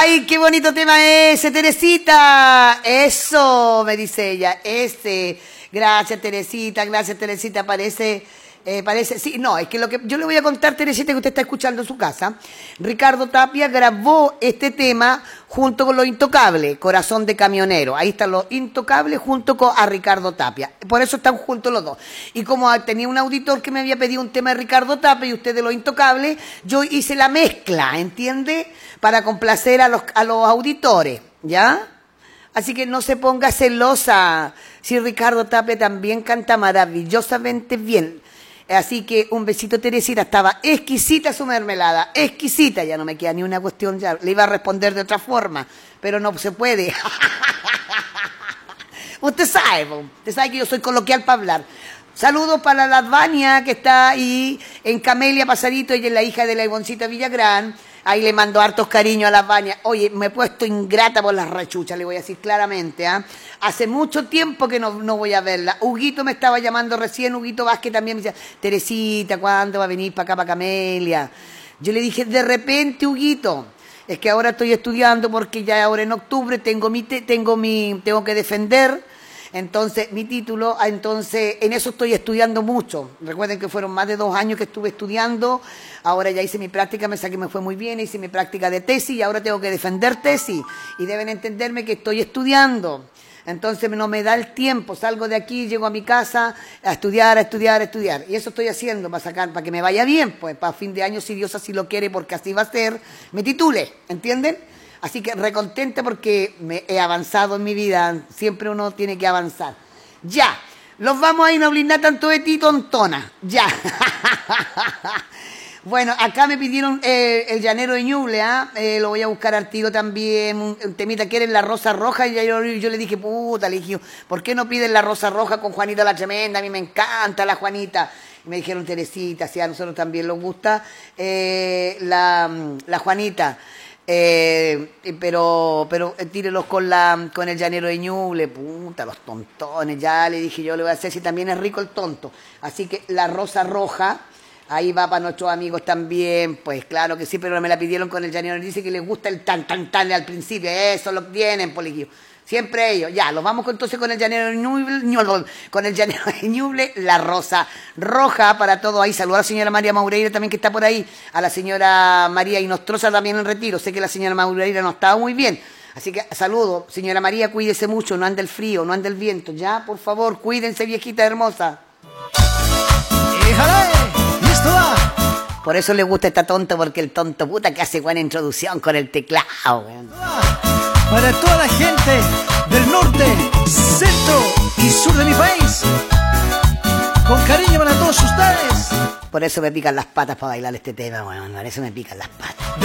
Ay, qué bonito tema ese, Teresita. Eso, me dice ella, ese. Gracias, Teresita, parece, sí, no, es que lo que yo le voy a contar, Teresita, que usted está escuchando en su casa, Ricardo Tapia grabó este tema junto con Los Intocables, Corazón de Camionero. Ahí están Los Intocables junto a Ricardo Tapia. Por eso están juntos los dos. Y como tenía un auditor que me había pedido un tema de Ricardo Tapia y usted de Los Intocables, yo hice la mezcla, ¿entiende? Para complacer a los auditores, ¿ya? Así que no se ponga celosa si Ricardo Tapia también canta maravillosamente bien. Así que un besito, Teresita. Estaba exquisita su mermelada, exquisita. Ya no me queda ni una cuestión, ya le iba a responder de otra forma, pero no se puede. Usted sabe que yo soy coloquial para hablar. Saludos para la Advania, que está ahí en Camelia Pasadito. Ella es la hija de la Ivoncita Villagrán. Ahí le mando hartos cariños a la Advania. Oye, me he puesto ingrata por las rechuchas, le voy a decir claramente. Hace mucho tiempo que no voy a verla. Huguito me estaba llamando recién, Huguito Vázquez también me decía, Teresita, ¿cuándo va a venir para acá, para Camelia? Yo le dije, de repente, Huguito, es que ahora estoy estudiando porque ya ahora en octubre tengo que defender. Entonces, mi título, entonces, en eso estoy estudiando mucho. Recuerden que fueron más de 2 años que estuve estudiando. Ahora ya hice mi práctica, me fue muy bien, hice mi práctica de tesis y ahora tengo que defender tesis. Y deben entenderme que estoy estudiando. Entonces, no me da el tiempo. Salgo de aquí, llego a mi casa a estudiar. Y eso estoy haciendo para que me vaya bien, pues, para fin de año, si Dios así lo quiere, porque así va a ser, me titule, ¿entienden? Así que recontenta porque he avanzado en mi vida. Siempre uno tiene que avanzar. Ya, los vamos a ir a blindar tanto de ti, tontona. Ya. Bueno, acá me pidieron el llanero de Ñuble, lo voy a buscar al tiro también, un temita, ¿quieren la rosa roja? Y yo le dije, puta, le dije, ¿por qué no piden la rosa roja con Juanita la Tremenda? A mí me encanta la Juanita. Y me dijeron, Teresita, si a nosotros también nos gusta la Juanita. Pero tírelos con el llanero de Ñuble, puta, los tontones, ya le dije, yo le voy a hacer si también es rico el tonto. Así que la rosa roja, ahí va para nuestros amigos también, pues claro que sí, pero me la pidieron con el llanero, dice que les gusta el tan al principio, eso lo tienen, Poliquillo. Siempre ellos, ya, los vamos entonces con el llanero de Ñuble, la rosa roja para todos ahí. Saludar a la señora María Maureira también que está por ahí, a la señora María Inostroza también en retiro. Sé que la señora Maureira no estaba muy bien, así que saludo, señora María, cuídese mucho, no ande el frío, no ande el viento, ya, por favor, cuídense, viejita hermosa. ¡Híjole! ¡Listo va! Por eso le gusta esta tonta, porque el tonto puta que hace buena introducción con el teclado, weón. Para toda la gente del norte, centro y sur de mi país, con cariño para todos ustedes. Por eso me pican las patas para bailar este tema, weón. Por eso me pican las patas.